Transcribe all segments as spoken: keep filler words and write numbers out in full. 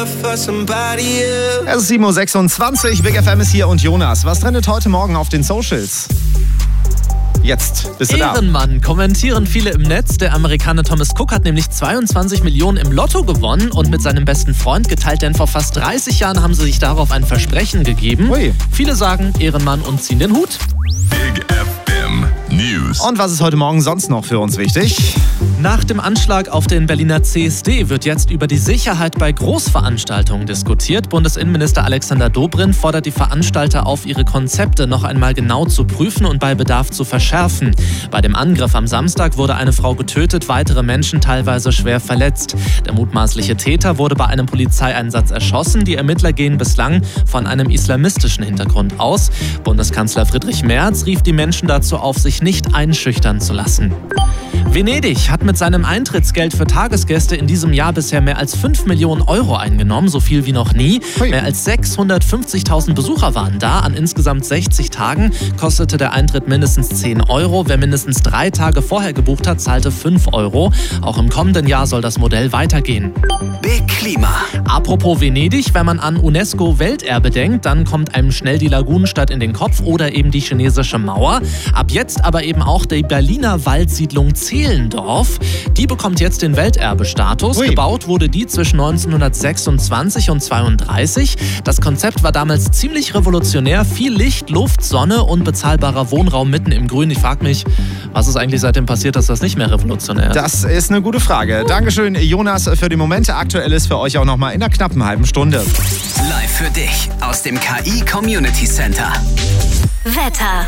Es ist sieben Uhr sechsundzwanzig, Big F M ist hier und Jonas. Was trendet heute Morgen auf den Socials? Jetzt bist du da. Ehrenmann, kommentieren viele im Netz. Der Amerikaner Thomas Cook hat nämlich zweiundzwanzig Millionen im Lotto gewonnen und mit seinem besten Freund geteilt, denn vor fast dreißig Jahren haben sie sich darauf ein Versprechen gegeben. Ui. Viele sagen Ehrenmann und ziehen den Hut. Big F M News. Und was ist heute Morgen sonst noch für uns wichtig? Nach dem Anschlag auf den Berliner C S D wird jetzt über die Sicherheit bei Großveranstaltungen diskutiert. Bundesinnenminister Alexander Dobrindt fordert die Veranstalter auf, ihre Konzepte noch einmal genau zu prüfen und bei Bedarf zu verschärfen. Bei dem Angriff am Samstag wurde eine Frau getötet, weitere Menschen teilweise schwer verletzt. Der mutmaßliche Täter wurde bei einem Polizeieinsatz erschossen. Die Ermittler gehen bislang von einem islamistischen Hintergrund aus. Bundeskanzler Friedrich Merz rief die Menschen dazu auf, sich nicht einschüchtern zu lassen. Venedig hat mit seinem Eintrittsgeld für Tagesgäste in diesem Jahr bisher mehr als fünf Millionen Euro eingenommen, so viel wie noch nie. Hui. Mehr als sechshundertfünfzigtausend Besucher waren da. An insgesamt sechzig Tagen kostete der Eintritt mindestens zehn Euro. Wer mindestens drei Tage vorher gebucht hat, zahlte fünf Euro. Auch im kommenden Jahr soll das Modell weitergehen. Big Klima. Apropos Venedig, wenn man an UNESCO-Welterbe denkt, dann kommt einem schnell die Lagunenstadt in den Kopf oder eben die chinesische Mauer. Ab jetzt aber eben auch die Berliner Waldsiedlung Zehlendorf. Die bekommt jetzt den Welterbestatus. Ui. Gebaut wurde die zwischen neunzehnhundertsechsundzwanzig und zweiunddreißig. Das Konzept war damals ziemlich revolutionär. Viel Licht, Luft, Sonne und bezahlbarer Wohnraum mitten im Grün. Ich frage mich, was ist eigentlich seitdem passiert, dass das nicht mehr revolutionär ist? Das ist eine gute Frage. Dankeschön, Jonas, für die Momente. Aktuell ist für euch auch noch mal in einer knappen halben Stunde. Live für dich aus dem K I Community Center. Wetter.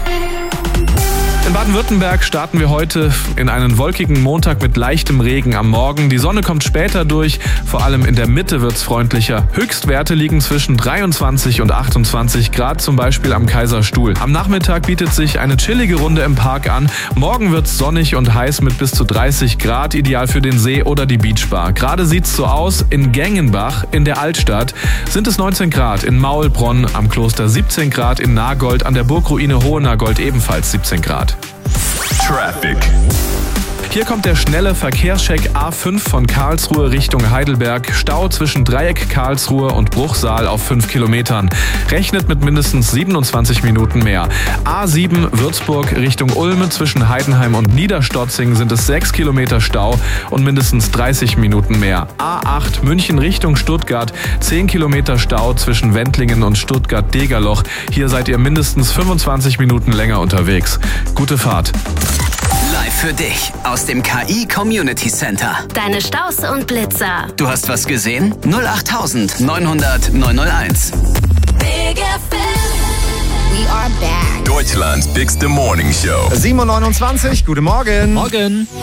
In Baden-Württemberg starten wir heute in einen wolkigen Montag mit leichtem Regen am Morgen. Die Sonne kommt später durch, vor allem in der Mitte wird's freundlicher. Höchstwerte liegen zwischen dreiundzwanzig und achtundzwanzig Grad, zum Beispiel am Kaiserstuhl. Am Nachmittag bietet sich eine chillige Runde im Park an. Morgen wird's sonnig und heiß mit bis zu dreißig Grad, ideal für den See oder die Beachbar. Gerade sieht's so aus, in Gengenbach in der Altstadt sind es neunzehn Grad, in Maulbronn am Kloster siebzehn Grad, in Nagold an der Burgruine Hohenagold ebenfalls siebzehn Grad. Traffic. Hier kommt der schnelle Verkehrscheck A fünf von Karlsruhe Richtung Heidelberg. Stau zwischen Dreieck Karlsruhe und Bruchsal auf fünf Kilometern. Rechnet mit mindestens siebenundzwanzig Minuten mehr. A sieben Würzburg Richtung Ulme zwischen Heidenheim und Niederstotzing sind es sechs Kilometer Stau und mindestens dreißig Minuten mehr. A acht München Richtung Stuttgart, zehn Kilometer Stau zwischen Wendlingen und Stuttgart-Degerloch. Hier seid ihr mindestens fünfundzwanzig Minuten länger unterwegs. Gute Fahrt. Live für dich aus dem K I Community Center. Deine Staus und Blitzer. Du hast was gesehen? null acht neunhundert neunhunderteins. Big F M. We are back. Deutschlands bigste Morning Show. sieben Uhr neunundzwanzig, guten Morgen. Morgen.